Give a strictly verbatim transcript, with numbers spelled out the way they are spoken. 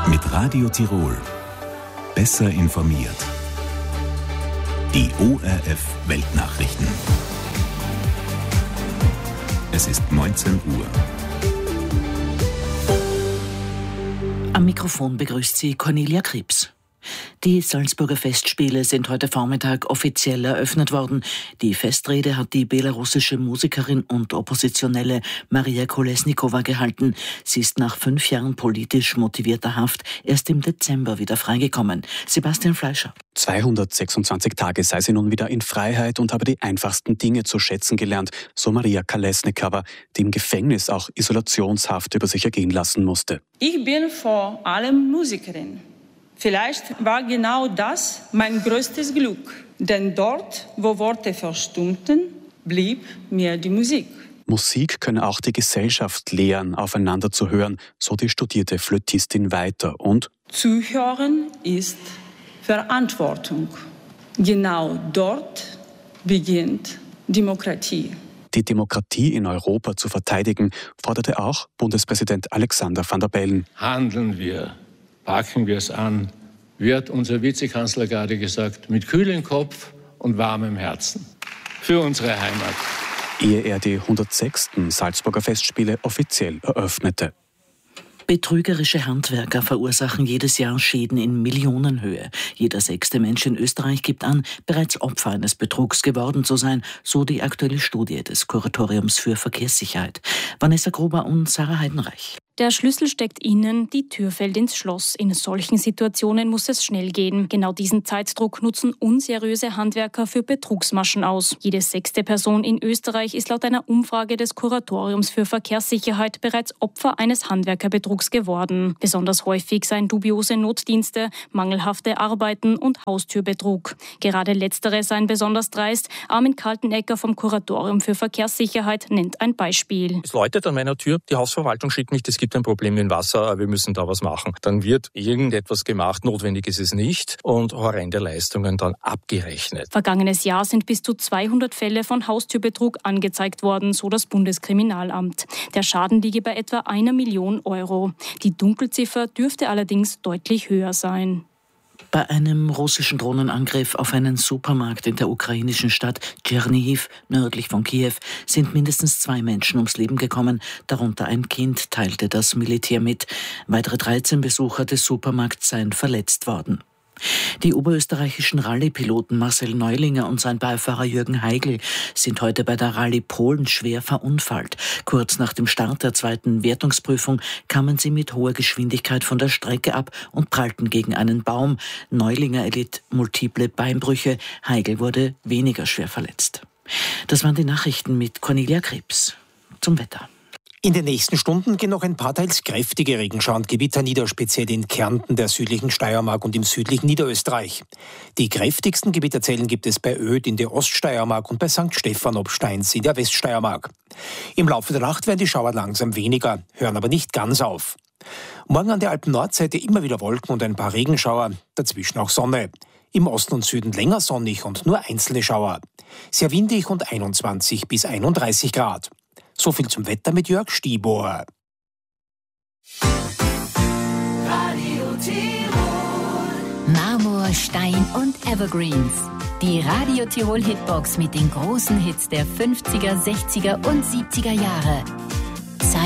Mit Radio Tirol. Besser informiert. Die O R F Weltnachrichten. Es ist neunzehn Uhr. Am Mikrofon begrüßt sie Cornelia Krebs. Die Salzburger Festspiele sind heute Vormittag offiziell eröffnet worden. Die Festrede hat die belarussische Musikerin und Oppositionelle Maria Kolesnikova gehalten. Sie ist nach fünf Jahren politisch motivierter Haft erst im Dezember wieder freigekommen. Sebastian Fleischer. zweihundertsechsundzwanzig Tage sei sie nun wieder in Freiheit und habe die einfachsten Dinge zu schätzen gelernt, so Maria Kolesnikova, die im Gefängnis auch Isolationshaft über sich ergehen lassen musste. Ich bin vor allem Musikerin. Vielleicht war genau das mein größtes Glück, denn dort, wo Worte verstummten, blieb mir die Musik. Musik könne auch die Gesellschaft lehren, aufeinander zu hören, so die studierte Flötistin weiter. Und Zuhören ist Verantwortung. Genau dort beginnt Demokratie. Die Demokratie in Europa zu verteidigen, forderte auch Bundespräsident Alexander Van der Bellen. Handeln wir. Packen wir es an, wird unser Vizekanzler gerade gesagt, mit kühlem Kopf und warmem Herzen für unsere Heimat. Ehe er die hundertsechsten Salzburger Festspiele offiziell eröffnete. Betrügerische Handwerker verursachen jedes Jahr Schäden in Millionenhöhe. Jeder sechste Mensch in Österreich gibt an, bereits Opfer eines Betrugs geworden zu sein, so die aktuelle Studie des Kuratoriums für Verkehrssicherheit. Vanessa Gruber und Sarah Heidenreich. Der Schlüssel steckt innen, die Tür fällt ins Schloss. In solchen Situationen muss es schnell gehen. Genau diesen Zeitdruck nutzen unseriöse Handwerker für Betrugsmaschen aus. Jede sechste Person in Österreich ist laut einer Umfrage des Kuratoriums für Verkehrssicherheit bereits Opfer eines Handwerkerbetrugs geworden. Besonders häufig seien dubiose Notdienste, mangelhafte Arbeiten und Haustürbetrug. Gerade letztere seien besonders dreist. Armin Kaltenecker vom Kuratorium für Verkehrssicherheit nennt ein Beispiel. Es läutet an meiner Tür, die Hausverwaltung schickt mich, es gibt ein Problem mit dem Wasser, wir müssen da was machen. Dann wird irgendetwas gemacht, notwendig ist es nicht, und horrende Leistungen dann abgerechnet. Vergangenes Jahr sind bis zu zweihundert Fälle von Haustürbetrug angezeigt worden, so das Bundeskriminalamt. Der Schaden liege bei etwa einer Million Euro. Die Dunkelziffer dürfte allerdings deutlich höher sein. Bei einem russischen Drohnenangriff auf einen Supermarkt in der ukrainischen Stadt Tschernihiv, nördlich von Kiew, sind mindestens zwei Menschen ums Leben gekommen, darunter ein Kind, teilte das Militär mit. Weitere dreizehn Besucher des Supermarkts seien verletzt worden. Die oberösterreichischen Rallye-Piloten Marcel Neulinger und sein Beifahrer Jürgen Heigl sind heute bei der Rallye Polen schwer verunfallt. Kurz nach dem Start der zweiten Wertungsprüfung kamen sie mit hoher Geschwindigkeit von der Strecke ab und prallten gegen einen Baum. Neulinger erlitt multiple Beinbrüche, Heigl wurde weniger schwer verletzt. Das waren die Nachrichten mit Cornelia Krebs. Zum Wetter. In den nächsten Stunden gehen noch ein paar teils kräftige Regenschauer und Gewitter nieder, speziell in Kärnten, der südlichen Steiermark und im südlichen Niederösterreich. Die kräftigsten Gewitterzellen gibt es bei Oedt in der Oststeiermark und bei Sankt Stephan ob Steins in der Weststeiermark. Im Laufe der Nacht werden die Schauer langsam weniger, hören aber nicht ganz auf. Morgen an der Alpen-Nordseite immer wieder Wolken und ein paar Regenschauer, dazwischen auch Sonne. Im Osten und Süden länger sonnig und nur einzelne Schauer. Sehr windig und einundzwanzig bis einunddreißig Grad. So viel zum Wetter mit Jörg Stiebohr. Radio Tirol. Marmor, Stein und Evergreens. Die Radio Tirol Hitbox mit den großen Hits der fünfziger, sechziger und siebziger Jahre.